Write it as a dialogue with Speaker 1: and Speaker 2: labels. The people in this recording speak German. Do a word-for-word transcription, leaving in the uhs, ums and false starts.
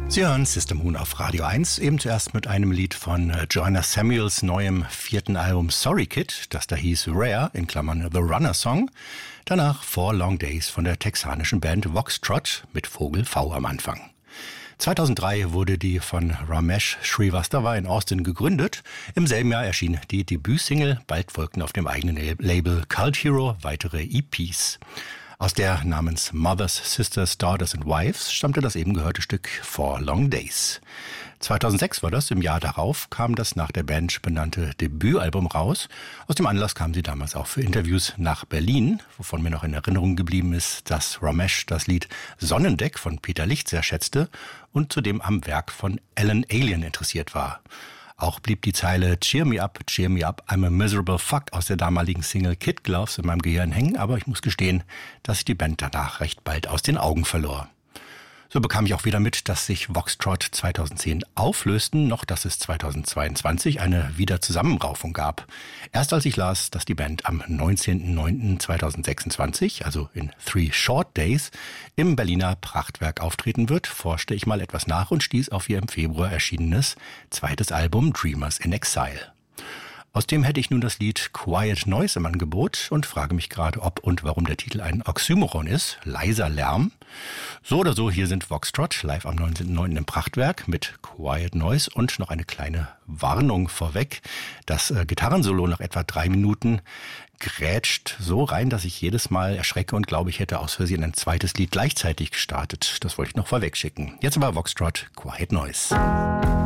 Speaker 1: Sie hören Sister Moon auf Radio eins, eben zuerst mit einem Lied von Joanna Samuels neuem vierten Album Sorry Kid, das da hieß Rare, in Klammern The Runner Song. Danach Four Long Days von der texanischen Band Voxtrot mit Vogel V am Anfang. zweitausenddrei wurde die von Ramesh Srivastava in Austin gegründet. Im selben Jahr erschien die Debütsingle, bald folgten auf dem eigenen Label Cult Hero weitere E Ps. Aus der namens Mothers, Sisters, Daughters and Wives stammte das eben gehörte Stück Four Long Days. zweitausendsechs war das, im Jahr darauf kam das nach der Band benannte Debütalbum raus. Aus dem Anlass kamen sie damals auch für Interviews nach Berlin, wovon mir noch in Erinnerung geblieben ist, dass Ramesh das Lied Sonnendeck von Peter Licht sehr schätzte und zudem am Werk von Alan Alien interessiert war. Auch blieb die Zeile Cheer me up, cheer me up, I'm a miserable fuck aus der damaligen Single Kid Gloves in meinem Gehirn hängen, aber ich muss gestehen, dass ich die Band danach recht bald aus den Augen verlor. So bekam ich auch wieder mit, dass sich Voxtrot zweitausendzehn auflösten, noch dass es zweitausendzweiundzwanzig eine Wiederzusammenraufung gab. Erst als ich las, dass die Band am neunzehnten neunten zweitausendsechsundzwanzig, also in Three Short Days, im Berliner Prachtwerk auftreten wird, forschte ich mal etwas nach und stieß auf ihr im Februar erschienenes zweites Album Dreamers in Exile. Aus dem hätte ich nun das Lied Quiet Noise im Angebot und frage mich gerade, ob und warum der Titel ein Oxymoron ist, leiser Lärm. So oder so, hier sind Voxtrot live am neunzehnten neunten im Prachtwerk mit Quiet Noise und noch eine kleine Warnung vorweg. Das äh, Gitarrensolo nach etwa drei Minuten grätscht so rein, dass ich jedes Mal erschrecke und glaube, ich hätte aus Versehen ein zweites Lied gleichzeitig gestartet. Das wollte ich noch vorweg schicken. Jetzt aber Voxtrot, Quiet Noise.